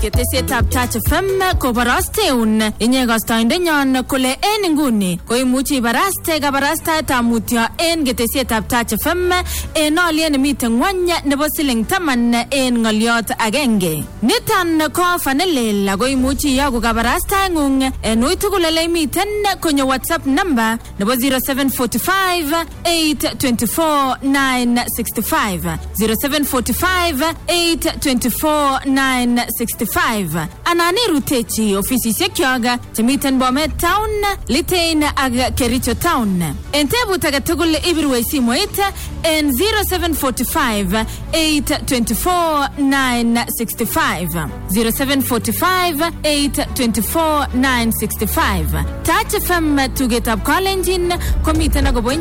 Ketesietab Touch FM koborosteun inye kastoindenyon kole en inguni koimuchi ibaraste kabarastaetab mutyo en ketesietab Touch FM en olyet nemiten ngwony nebo siling 10 en ngoliot agenge. Niton ko fanelel ako imuchi iyoku kabarastaengung en uitugul ole imiten konyo WhatsApp number nebo 0745 824 965 0745 824 965 anani rutechi ofisisiek yoga chemiten Bomet Town, Litein ak Kericho Town. En tebut age tugul ibirwe simoit en 0745 824 965 0745 824 965. Touch FM tugetab Kalenjin komiten akobo